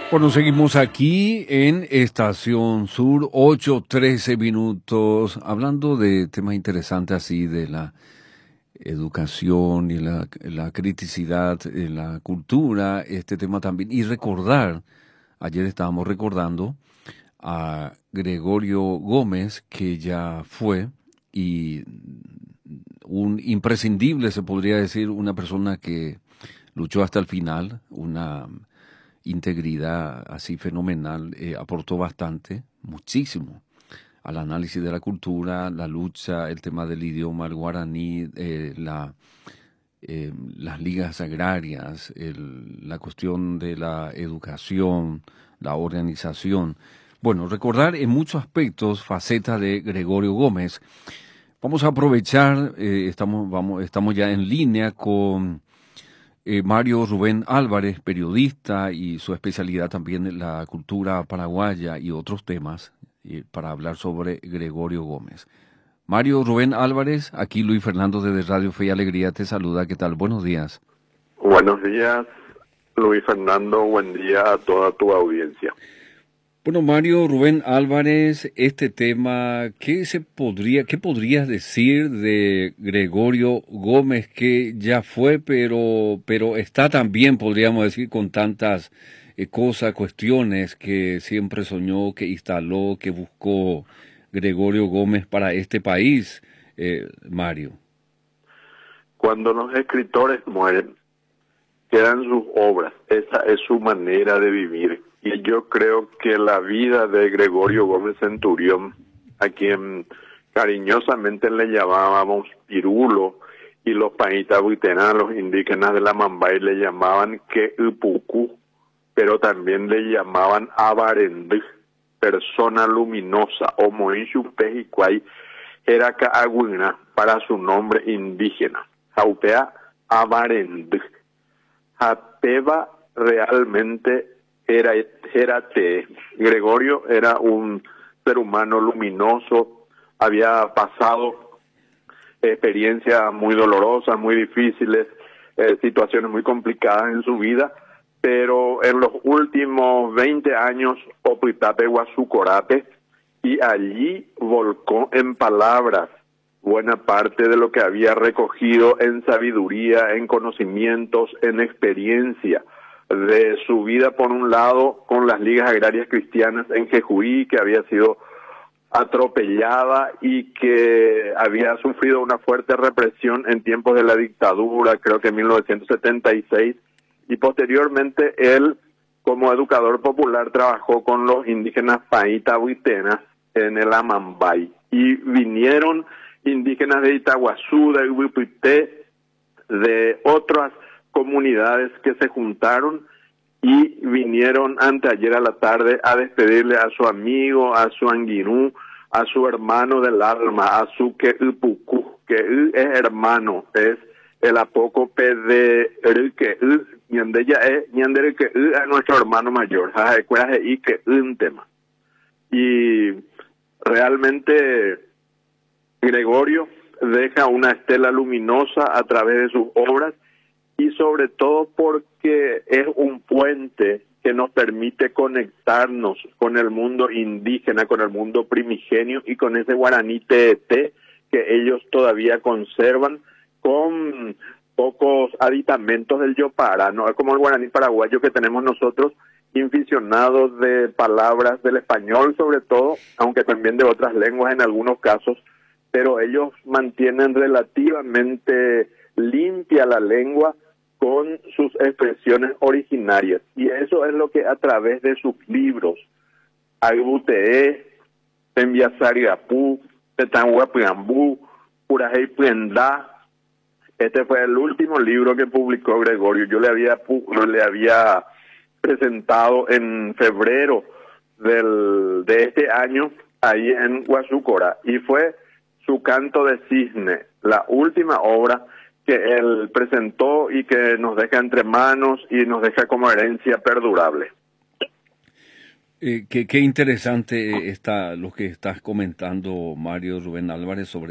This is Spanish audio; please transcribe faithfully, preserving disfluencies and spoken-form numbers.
Bueno, seguimos aquí en Estación Sur, ocho trece minutos, hablando de temas interesantes así de la educación y la, la criticidad, eh, la cultura, este tema también. Y recordar, ayer estábamos recordando a Gregorio Gómez, que ya fue, y un imprescindible, se podría decir, una persona que luchó hasta el final, una integridad así fenomenal, eh, aportó bastante, muchísimo, al análisis de la cultura, la lucha, el tema del idioma, el guaraní, eh, la, eh, las ligas agrarias, el, la cuestión de la educación, la organización. Bueno, recordar en muchos aspectos facetas de Gregorio Gómez. Vamos a aprovechar, eh, estamos, vamos, estamos ya en línea con Eh, Mario Rubén Álvarez, periodista, y su especialidad también en la cultura paraguaya y otros temas, eh, para hablar sobre Gregorio Gómez. Mario Rubén Álvarez, aquí Luis Fernando desde Radio Fe y Alegría te saluda. ¿Qué tal? Buenos días. Buenos días, Luis Fernando. Buen día a toda tu audiencia. Bueno, Mario Rubén Álvarez, este tema, ¿qué se podría, qué podrías decir de Gregorio Gómez, que ya fue, pero, pero está también, podríamos decir, con tantas eh, cosas, cuestiones que siempre soñó, que instaló, que buscó Gregorio Gómez para este país, eh, Mario? Cuando los escritores mueren, quedan sus obras. Esa es su manera de vivir. Y yo creo que la vida de Gregorio Gómez Centurión, a quien cariñosamente le llamábamos Pirulo, y los paitabuitenas, los indígenas de la Mambay, le llamaban Queupucú, pero también le llamaban Abarendí, persona luminosa, o Moishu Pejicuay, era Caagüina para su nombre indígena. Jaupea Abarendí. Japeba realmente era Jerate. Gregorio era un ser humano luminoso, había pasado experiencias muy dolorosas, muy difíciles, eh, situaciones muy complicadas en su vida, pero en los últimos veinte años, Opitape Guasucorate, y allí volcó en palabras buena parte de lo que había recogido en sabiduría, en conocimientos, en experiencia de su vida, por un lado, con las ligas agrarias cristianas en Jejuí, que había sido atropellada y que había sufrido una fuerte represión en tiempos de la dictadura, creo que en mil novecientos setenta y seis, y posteriormente él, como educador popular, trabajó con los indígenas paitabuitenas en el Amambay, y vinieron indígenas de Itaguazú, de Huipité, de otras comunidades que se juntaron y vinieron anteayer a la tarde a despedirle a su amigo, a su anguinú, a su hermano del alma, a su Queupucú, que es hermano, es el apócope de que ñandella es ñandere que es nuestro hermano mayor, y que un tema. Y realmente Gregorio deja una estela luminosa a través de sus obras, y sobre todo porque es un puente que nos permite conectarnos con el mundo indígena, con el mundo primigenio y con ese guaraní teete que ellos todavía conservan, con pocos aditamentos del yopara, no es como el guaraní paraguayo que tenemos nosotros, inficionados de palabras del español sobre todo, aunque también de otras lenguas en algunos casos, pero ellos mantienen relativamente limpia la lengua con sus expresiones originarias. Y eso es lo que a través de sus libros, Agutee, Tembiasariapú, Tetanhuapiambú, Purajei Prendá, este fue el último libro que publicó Gregorio. Yo le había, le había presentado en febrero del, de este año, ahí en Guasúcora, y fue su Canto de Cisne, la última obra que él presentó y que nos deja entre manos y nos deja como herencia perdurable. Eh, qué, qué interesante está lo que estás comentando, Mario Rubén Álvarez, sobre